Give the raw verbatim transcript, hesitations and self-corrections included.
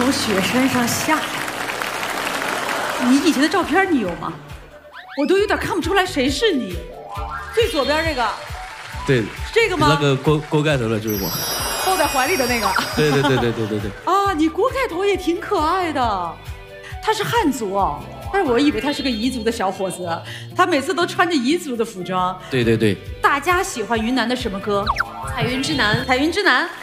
从雪山上下来。你以前的照片你有吗？我都有点看不出来谁是你。最左边这个， 对， 是这个吗？ 那个锅锅盖头的就是我， 抱在怀里的那个。 对对对对对对对。 啊，你锅盖头也挺可爱的，他是汉族哦。但是我以为他是个彝族的小伙子，他每次都穿着彝族的服装。 对对对。 大家喜欢云南的什么歌？ 彩云之南。 彩云之南。